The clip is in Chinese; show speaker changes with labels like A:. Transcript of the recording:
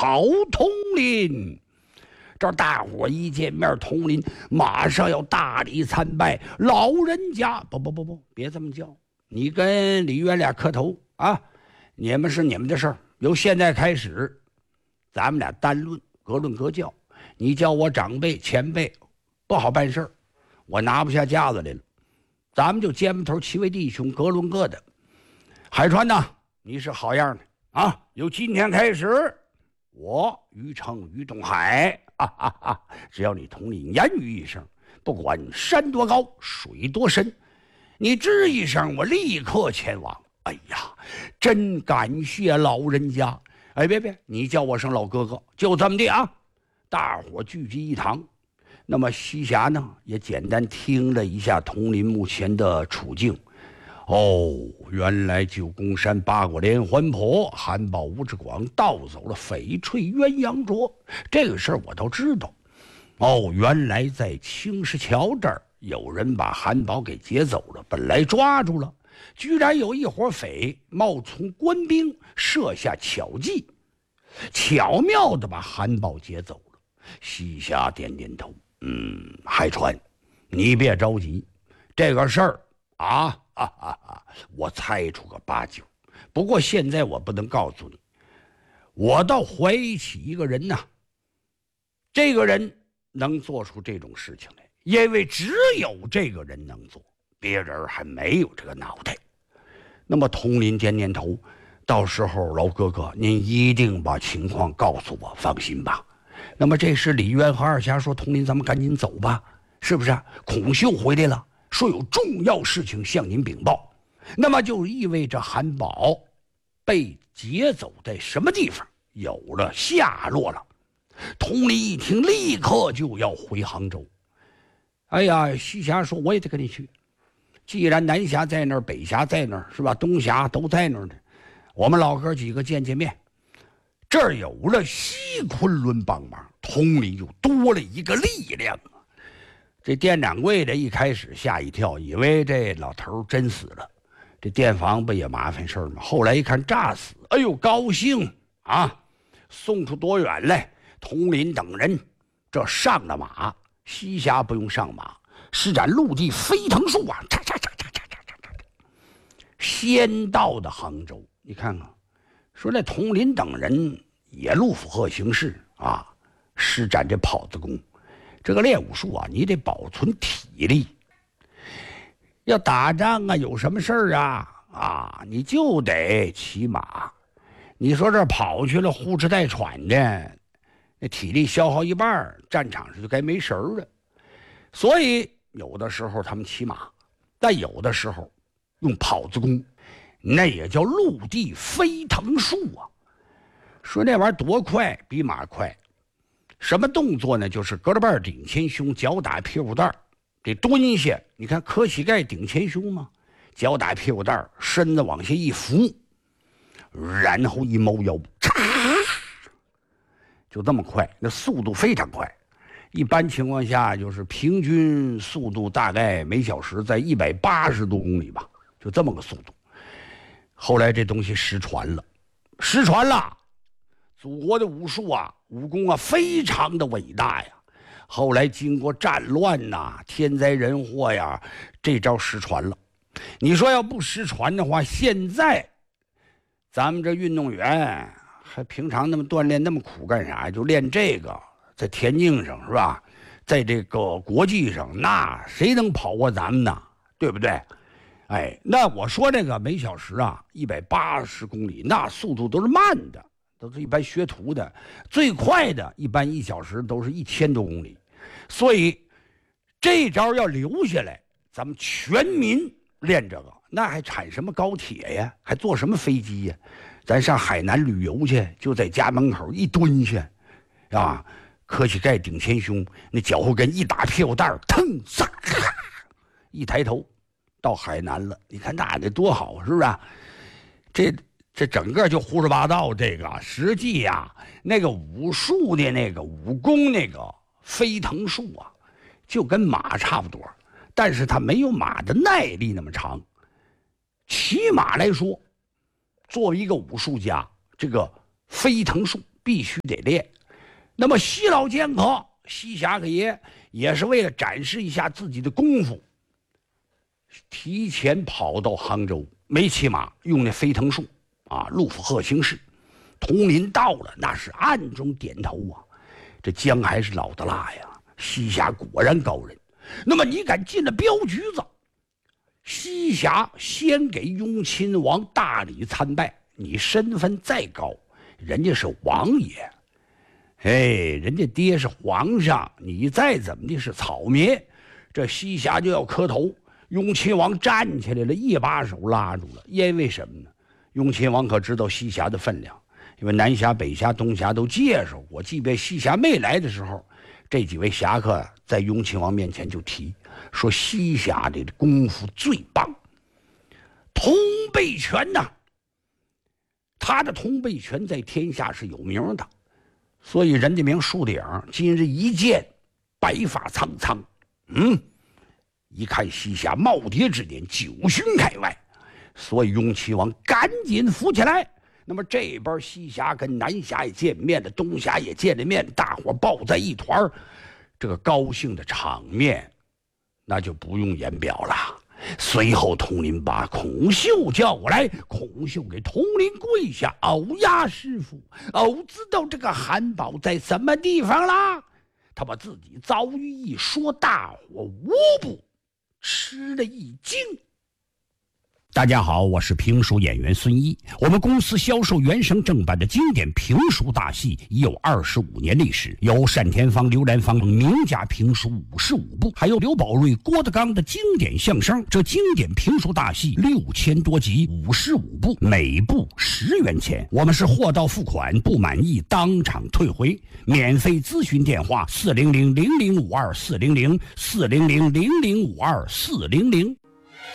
A: 好，统领。这大伙一见面，统领马上要大礼参拜老人家。不，别这么叫，你跟李渊俩磕头啊！你们是你们的事儿，由现在开始，咱们俩单论，各论各教。你叫我长辈前辈，不好办事儿，我拿不下架子来了。咱们就肩膊头齐为弟兄，各论各的。海川呐，你是好样的啊！由今天开始，我于成于东海，只要你统领言语一声，不管山多高水多深，你吱一声，我立刻前往。哎呀，真感谢老人家！哎，别，你叫我声老哥哥，就这么的啊！大伙聚集一堂。那么西霞呢，也简单听了一下统领目前的处境。哦，原来九宫山八国连环婆韩宝吴志广盗走了翡翠鸳鸯镯，这个事儿我都知道。哦，原来在青石桥这儿有人把韩宝给劫走了，本来抓住了，居然有一伙匪冒充官兵设下巧计，巧妙地把韩宝劫走了。西霞点点头，海川，你别着急，这个事儿我猜出个八九。不过现在我不能告诉你，我倒怀疑起一个人呐，这个人能做出这种事情来，因为只有这个人能做，别人还没有这个脑袋。那么统领点点头，到时候老哥哥您一定把情况告诉我，放心吧。那么这时李渊和二侠说，统领咱们赶紧走吧，是不是孔秀回来了，说有重要事情向您禀报，那么就意味着韩宝被劫走在什么地方有了下落了。统领一听，立刻就要回杭州。哎呀，西侠说我也得跟你去，既然南侠在那儿，北侠在那儿，是吧？东侠都在那儿呢，我们老哥几个见面。这儿有了西昆仑帮忙，统领就多了一个力量啊。这店掌柜的一开始吓一跳，以为这老头真死了，这店房不也麻烦事儿吗？后来一看诈死，哎呦高兴啊，送出多远来。统领等人这上了马，西侠不用上马，施展陆地飞腾术啊，先到的杭州。你看看，说那统领等人也路附和行事啊，施展这跑子功。这个练武术啊，你得保存体力。要打仗啊，有什么事儿啊，你就得骑马。你说这跑去了，呼哧带喘的，那体力消耗一半，战场上就该没神儿了。所以有的时候他们骑马，但有的时候用跑子功，那也叫陆地飞腾术啊。说那玩意儿多快，比马快。什么动作呢？就是胳肢背顶前胸，脚打屁股蛋，得蹲下。你看磕膝盖顶前胸吗？脚打屁股蛋，身子往下一伏，然后一猫腰，就这么快，那速度非常快。一般情况下就是平均速度大概每小时在180多公里吧，就这么个速度。后来这东西失传了，祖国的武术啊，武功啊，非常的伟大呀。后来经过战乱呐、天灾人祸呀，这招失传了。你说要不失传的话，现在咱们这运动员还平常那么锻炼那么苦干啥？就练这个，在田径上是吧？在这个国际上，那谁能跑过咱们呢？对不对？哎，那我说这个每小时啊180公里，那速度都是慢的。都是一般学徒的，最快的一般1小时都是1000多公里，所以这招要留下来，咱们全民练这个，那还产什么高铁呀？还坐什么飞机呀？咱上海南旅游去，就在家门口一蹲下，啊，磕膝盖顶前胸，那脚后跟一打屁股蛋，腾嚓，一抬头到海南了。你看那得多好，是不是？这整个就胡说八道。这个实际呀，那个武术的那个武功那个飞腾术啊，就跟马差不多，但是它没有马的耐力那么长。骑马来说，作为一个武术家，这个飞腾术必须得练。那么西老剑客西侠客爷也是为了展示一下自己的功夫，提前跑到杭州，没骑马，用那飞腾术啊，陆府鹤行式。佟林到了，那是暗中点头啊，这姜还是老的辣呀，西侠果然高人。那么你敢进了镖局子，西侠先给雍亲王大礼参拜，你身份再高，人家是王爷，哎，人家爹是皇上，你再怎么的是草民，这西侠就要磕头。雍亲王站起来了，一把手拉住了，因为什么呢？雍亲王可知道西侠的分量，因为南侠、北侠、东侠都介绍过，即便西侠没来的时候，这几位侠客在雍亲王面前就提说西侠的功夫最棒。通背拳呐，他的通背拳在天下是有名的，所以人家名树顶，今日一见，白发苍苍，一看西侠耄耋之年，九旬开外，所以雍亲王赶紧扶起来。那么这边西侠跟南侠也见面了，东侠也见了面，大伙抱在一团，这个高兴的场面那就不用言表了。随后佟林把孔秀叫过来，孔秀给佟林跪下：“欧呀，师傅，欧知道这个汉堡在什么地方啦？”他把自己遭遇一说，大伙无不吃了一惊。大家好，我是评书演员孙一。我们公司销售原声正版的经典评书大戏已有25年历史，有单田芳、刘兰芳名家评书55部，还有刘宝瑞、郭德纲的经典相声。这经典评书大戏6000多集，55部，每部10元钱。我们是货到付款，不满意当场退回。免费咨询电话：400-0052-400，400-0052-400。